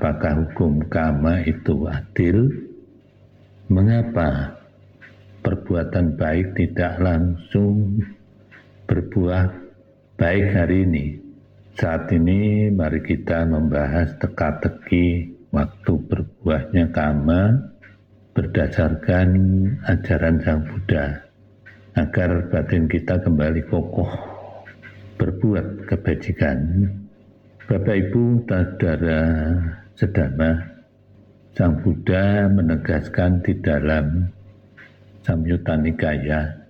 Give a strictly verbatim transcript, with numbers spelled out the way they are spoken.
apakah hukum kama itu adil? Mengapa perbuatan baik tidak langsung berbuah baik hari ini? Saat ini mari kita membahas teka-teki waktu berbuahnya kama berdasarkan ajaran Sang Buddha, agar batin kita kembali kokoh berbuat kebajikan. Bapak Ibu saudara sedama, Sang Buddha menegaskan di dalam Samyutta Nikaya